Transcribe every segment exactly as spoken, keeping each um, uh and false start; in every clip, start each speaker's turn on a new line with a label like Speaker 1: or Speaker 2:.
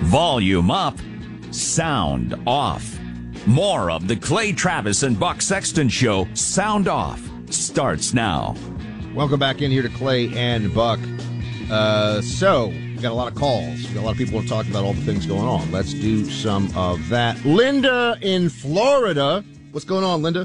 Speaker 1: Volume up, sound off. More of the Clay Travis and Buck Sexton Show, Sound Off, starts now.
Speaker 2: Welcome back in here to Clay and Buck. Uh, so, we got a lot of calls. We got a lot of people talking about all the things going on. Let's do some of that. Linda in Florida. What's going on, Linda?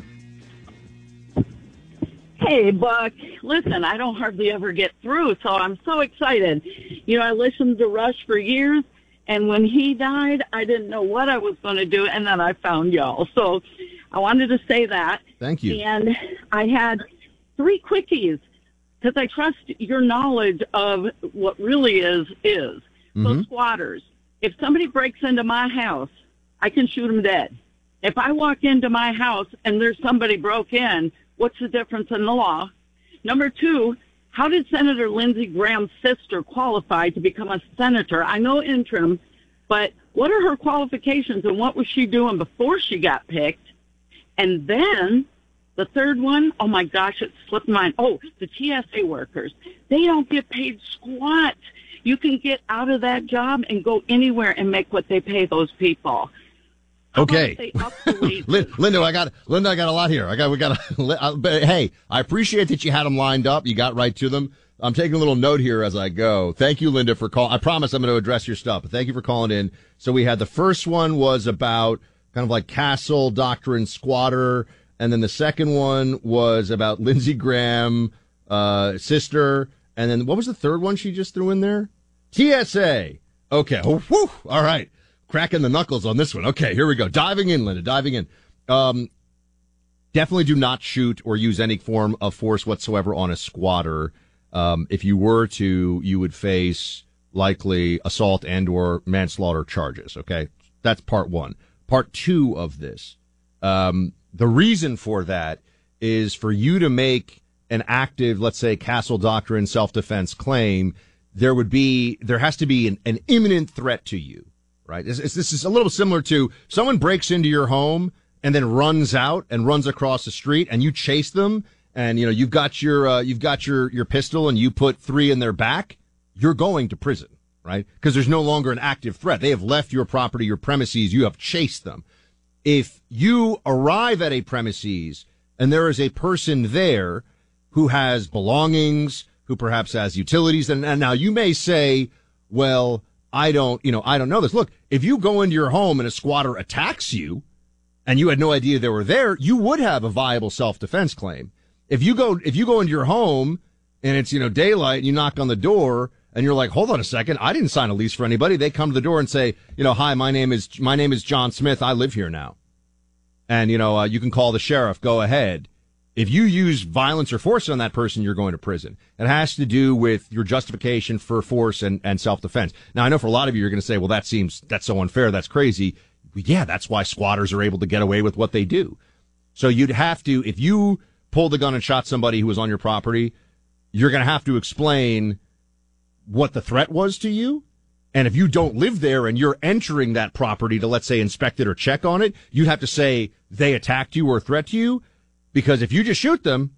Speaker 3: Hey, Buck. Listen, I don't hardly ever get through, so I'm so excited. You know, I listened to Rush for years, and when he died, I didn't know what I was going to do, and then I found y'all. So I wanted to say that.
Speaker 2: Thank you.
Speaker 3: And I had three quickies, because I trust your knowledge of what really is, is.
Speaker 2: Mm-hmm.
Speaker 3: So squatters, if somebody breaks into my house, I can shoot them dead. If I walk into my house and there's somebody broke in, what's the difference in the law? Number two, how did Senator Lindsey Graham's sister qualify to become a senator? I know interim, but what are her qualifications and what was she doing before she got picked? And then the third one, oh my gosh, it slipped my mind. Oh, the T S A workers. They don't get paid squat. You can get out of that job and go anywhere and make what they pay those people.
Speaker 2: Okay, Linda, I got Linda. I got a lot here. I got we got. A, but hey, I appreciate that you had them lined up. You got right to them. I'm taking a little note here as I go. Thank you, Linda, for calling. I promise I'm going to address your stuff. But thank you for calling in. So we had the first one was about kind of like Castle Doctrine squatter, and then the second one was about Lindsey Graham, uh, sister, and then what was the third one she just threw in there? T S A. Okay. Oh, whew. All right. Cracking the knuckles on this one. Okay, here we go. Diving in, Linda, diving in. Um, definitely do not shoot or use any form of force whatsoever on a squatter. Um, if you were to, you would face likely assault and or manslaughter charges, okay? That's part one. Part two of this, um, the reason for that is for you to make an active, let's say, Castle Doctrine self-defense claim, there would be, there has to be an, an imminent threat to you. Right. This, this is a little similar to someone breaks into your home and then runs out and runs across the street and you chase them and, you know, you've got your, uh, you've got your, your pistol and you put three in their back. You're going to prison, right? Because there's no longer an active threat. They have left your property, your premises. You have chased them. If you arrive at a premises and there is a person there who has belongings, who perhaps has utilities, and, and now you may say, well, I don't, you know, I don't know this. Look, if you go into your home and a squatter attacks you and you had no idea they were there, you would have a viable self-defense claim. If you go, if you go into your home and it's, you know, daylight and you knock on the door and you're like, hold on a second, I didn't sign a lease for anybody. They come to the door and say, you know, hi, my name is, my name is John Smith. I live here now. And, you know, uh, you can call the sheriff. Go ahead. If you use violence or force on that person, you're going to prison. It has to do with your justification for force and, and self-defense. Now, I know for a lot of you, you're going to say, well, that seems, that's so unfair. That's crazy. Yeah, that's why squatters are able to get away with what they do. So you'd have to, if you pulled the gun and shot somebody who was on your property, you're going to have to explain what the threat was to you. And if you don't live there and you're entering that property to, let's say, inspect it or check on it, you'd have to say they attacked you or threat to you. Because if you just shoot them,